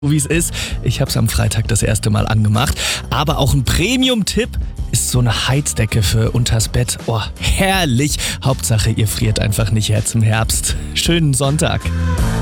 Wie es ist. Ich habe es am Freitag das erste Mal angemacht. Aber auch ein Premium-Tipp ist so eine Heizdecke für unters Bett. Oh, herrlich. Hauptsache, ihr friert einfach nicht jetzt im Herbst. Schönen Sonntag.